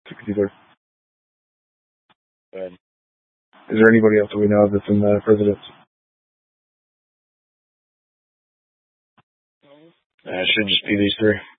63rd. Is there anybody else that we know of that's in the presidents? It should just be these three.